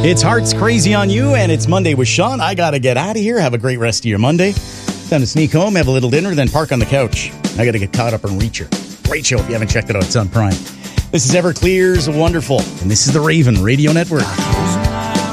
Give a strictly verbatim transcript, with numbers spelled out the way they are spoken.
It's Hearts Crazy on You, and it's Monday with Sean. I got to get out of here. Have a great rest of your Monday. Time to sneak home, have a little dinner, then park on the couch. I got to get caught up on Reacher. Great show if you haven't checked it out. It's on Prime. This is Everclear's Wonderful, and this is the Raven Radio Network.